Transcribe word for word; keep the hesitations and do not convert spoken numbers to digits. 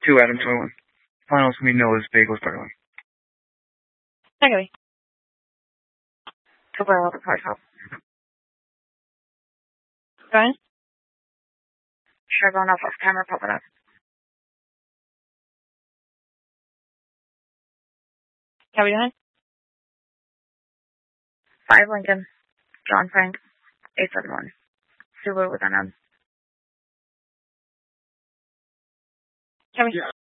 Two Adam twenty-one. Finals gonna be Noah's Bagels Part one. Okay. To where all the cars help. Going? Sure, going off off camera, pop it up. How are we doing? Five Lincoln. John Frank. eight seven one. Subaru with an M. How are we? Yeah.